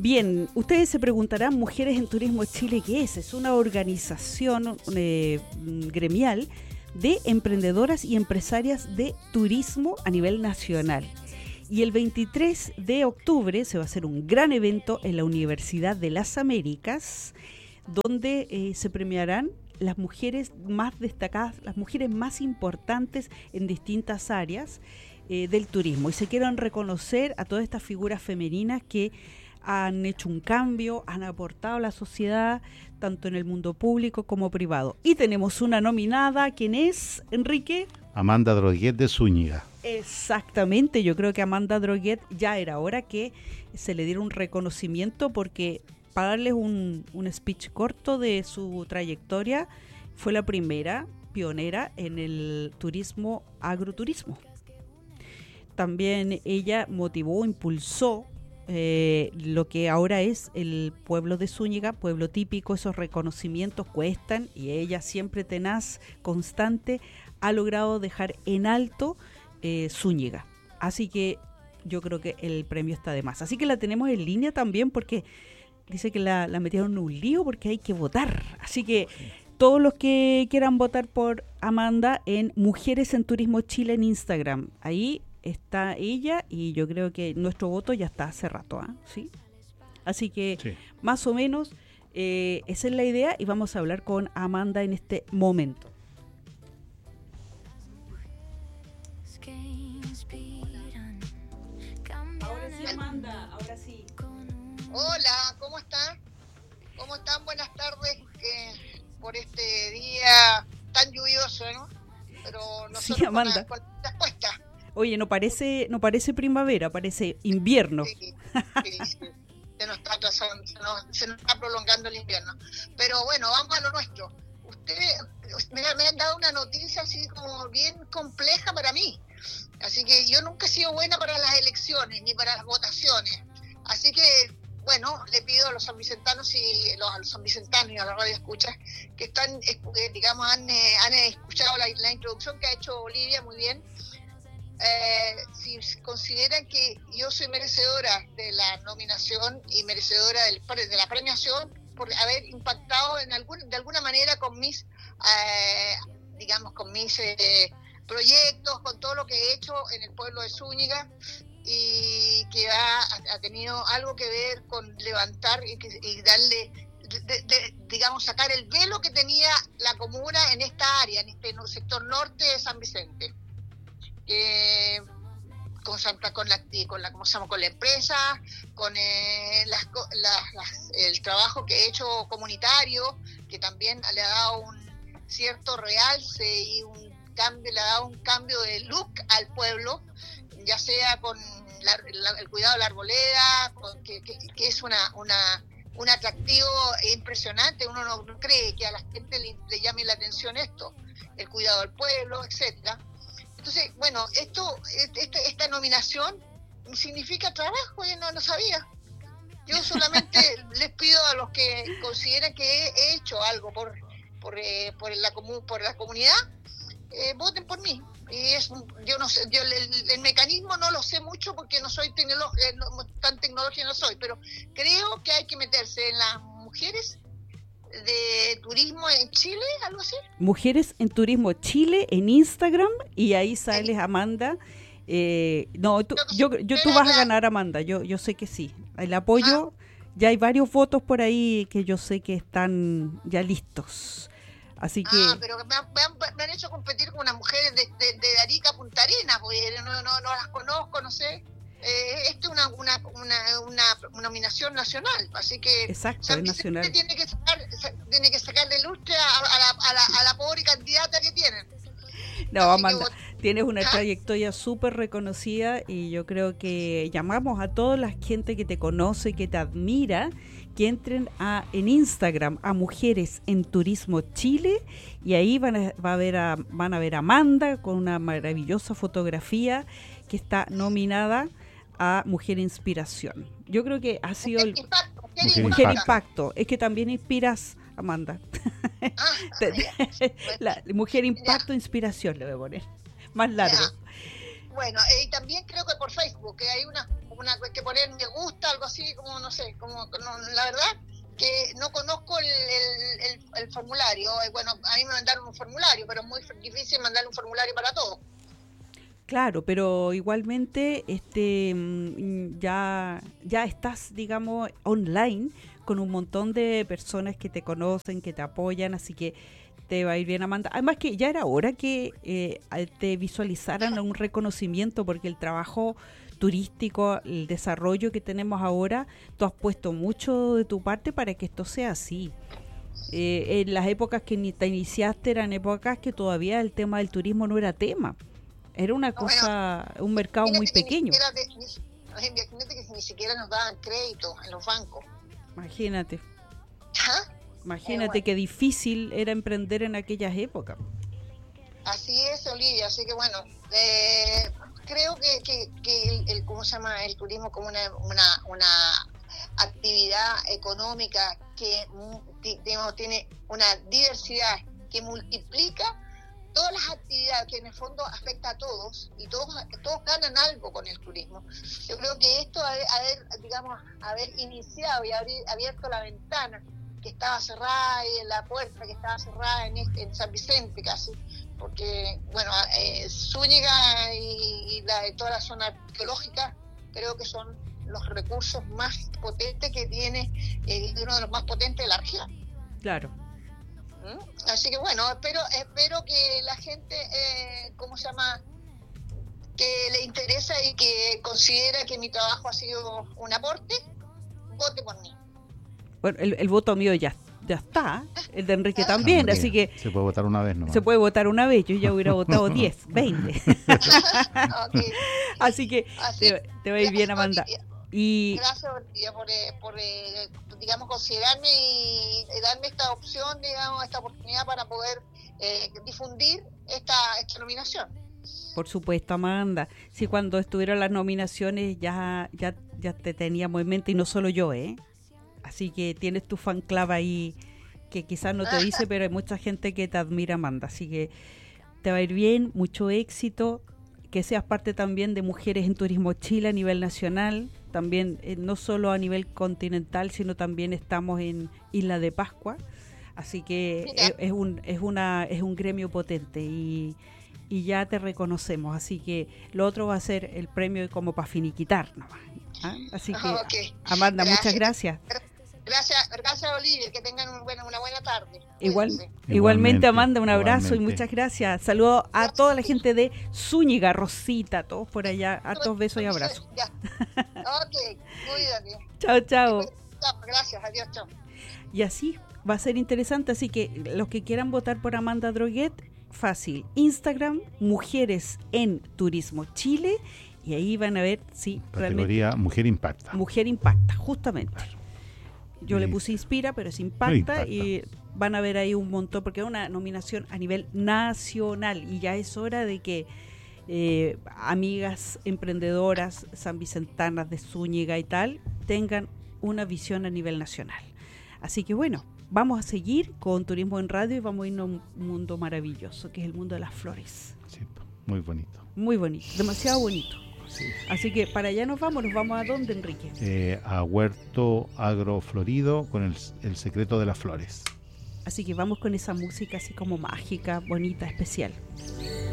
Bien, ustedes se preguntarán, Mujeres en Turismo Chile, ¿qué es? Es una organización gremial de emprendedoras y empresarias de turismo a nivel nacional. Y el 23 de octubre se va a hacer un gran evento en la Universidad de las Américas, donde se premiarán las mujeres más destacadas, las mujeres más importantes en distintas áreas del turismo. Y se quieren reconocer a todas estas figuras femeninas que han hecho un cambio, han aportado a la sociedad, tanto en el mundo público como privado. Y tenemos una nominada, ¿quién es, Enrique? Amanda Droguet de Zúñiga. Exactamente, yo creo que Amanda Droguet ya era hora que se le diera un reconocimiento, porque para darles un speech corto de su trayectoria, fue la primera pionera en el turismo, agroturismo. También ella motivó, impulsó lo que ahora es el pueblo de Zúñiga, pueblo típico. Esos reconocimientos cuestan y ella, siempre tenaz, constante, ha logrado dejar en alto Zúñiga. Así que yo creo que el premio está de más. Así que la tenemos en línea también, porque dice que la metieron en un lío porque hay que votar. Así que todos los que quieran votar por Amanda, en Mujeres en Turismo Chile en Instagram, ahí está ella, y yo creo que nuestro voto ya está hace rato, ¿sí? Así que sí, más o menos esa es la idea, y vamos a hablar con Amanda en este momento. Ahora sí, Amanda, ahora sí. Hola, ¿cómo están? ¿Cómo están? Buenas tardes por este día tan lluvioso, ¿no? Pero nosotros sí, Amanda, con la respuesta. Oye, no parece primavera, parece invierno. Sí. Se nos está prolongando el invierno. Pero bueno, vamos a lo nuestro. Ustedes me han dado una noticia así como bien compleja para mí. Así que yo nunca he sido buena para las elecciones ni para las votaciones. Así que, bueno, le pido a los sanvicentanos y a los sanvicentanos y a la radio escuchas que están, digamos, han escuchado la introducción que ha hecho Olivia muy bien. Si consideran que yo soy merecedora de la nominación y merecedora de la premiación por haber impactado de alguna manera con mis proyectos, con todo lo que he hecho en el pueblo de Zúñiga, y que ha tenido algo que ver con levantar y darle, digamos, sacar el velo que tenía la comuna en esta área, en este sector norte de San Vicente. Con la empresa, con el trabajo que he hecho comunitario, que también le ha dado un cierto realce y le ha dado un cambio de look al pueblo, ya sea con el cuidado de la arboleda, que es un atractivo impresionante. Uno no cree que a la gente le llame la atención esto, el cuidado del pueblo, etcétera. Entonces, bueno, esta nominación significa trabajo, yo no sabía. Yo solamente les pido a los que consideran que he hecho algo por la comunidad, voten por mí. Y yo no sé, el mecanismo no lo sé mucho porque no soy tan tecnológica, no soy, pero creo que hay que meterse en las mujeres de turismo en Chile, algo así. Mujeres en Turismo Chile en Instagram, y ahí sales, Amanda. Tú vas a ganar, Amanda, yo sé que sí. El apoyo, ya hay varios votos por ahí que yo sé que están ya listos. Así que... pero me han hecho competir con unas mujeres de Arica a Punta Arenas, porque no las conozco, no sé. Esto es una nominación nacional, así que exacto, San es nacional. Tiene que sacarle lustre a la pobre candidata que tienen. No, Amanda, tienes una trayectoria súper reconocida, y yo creo que llamamos a toda la gente que te conoce, que te admira, que entren en Instagram a Mujeres en Turismo Chile, y ahí van a ver a Amanda con una maravillosa fotografía que está nominada a Mujer Inspiración. Yo creo que ha sido Mujer Impacto. Es que también inspiras, Amanda. La Mujer Impacto, Inspiración le voy a poner más largo. Bueno, y también creo que por Facebook, que hay como una que poner me gusta, algo así, como no sé, la verdad que no conozco el formulario. Bueno, a mí me mandaron un formulario, pero es muy difícil mandar un formulario para todo. Claro, pero igualmente ya estás, digamos, online con un montón de personas que te conocen, que te apoyan, así que te va a ir bien, Amanda. Además que ya era hora que te visualizaran un reconocimiento, porque el trabajo turístico, el desarrollo que tenemos ahora, tú has puesto mucho de tu parte para que esto sea así. En las épocas que te iniciaste eran épocas que todavía el tema del turismo no era tema. Era una cosa, bueno, un mercado muy pequeño. Imagínate que ni siquiera nos daban crédito en los bancos. Imagínate. ¿Ah? Imagínate bueno, qué difícil era emprender en aquellas épocas. Así es, Olivia. Así que bueno, creo que el ¿cómo se llama? El turismo como una actividad económica que, digamos, tiene una diversidad que multiplica todas las actividades, que en el fondo afecta a todos, y todos ganan algo con el turismo. Yo creo que esto haber iniciado y haber abierto la ventana que estaba cerrada y la puerta que estaba cerrada en San Vicente casi, porque bueno, Zúñiga y toda la zona arqueológica creo que son los recursos más potentes que tiene, uno de los más potentes de la región. Claro. Así que bueno, espero que la gente, que le interesa y que considera que mi trabajo ha sido un aporte, vote por mí. Bueno, el voto mío ya está, el de Enrique también, así que... Se puede votar una vez nomás. Se puede votar una vez, yo ya hubiera votado 10, 20. Okay. Así que te va a ir bien, Amanda. Y gracias por digamos, considerarme y darme esta opción, digamos, esta oportunidad para poder difundir esta nominación. Por supuesto, Amanda. Sí, cuando estuvieron las nominaciones ya te teníamos en mente, y no solo yo, Así que tienes tu fan club ahí que quizás no te dice, pero hay mucha gente que te admira, Amanda. Así que te va a ir bien, mucho éxito, que seas parte también de Mujeres en Turismo Chile a nivel nacional, también no solo a nivel continental, sino también estamos en Isla de Pascua. Así que es un gremio potente y ya te reconocemos. Así que lo otro va a ser el premio como para finiquitar nomás. Así que, okay. Amanda, gracias. Muchas gracias. Gracias, Olivia, que tengan una buena tarde. Igualmente, Amanda, un abrazo y muchas gracias. Saludos a toda la gente de Zúñiga, Rosita, todos por allá, hartos besos y abrazos. Ya. Ok, cuídate. Chao. Gracias, adiós, chao. Y así va a ser interesante, así que los que quieran votar por Amanda Droguet, fácil, Instagram, Mujeres en Turismo Chile, y ahí van a ver si categoría realmente Mujer Impacta. Mujer Impacta, justamente. Claro. Yo le puse Inspira, pero es Impacta, y van a ver ahí un montón, porque es una nominación a nivel nacional, y ya es hora de que amigas emprendedoras sanvicentanas de Zúñiga y tal tengan una visión a nivel nacional. Así que bueno, vamos a seguir con Turismo en Radio y vamos a irnos a un mundo maravilloso, que es el mundo de las flores. Sí, muy bonito. Muy bonito, demasiado bonito. Sí. Así que para allá nos vamos ¿a dónde, Enrique? A Huerto Agroflorido con el secreto de las flores. Así que vamos con esa música así como mágica, bonita, especial.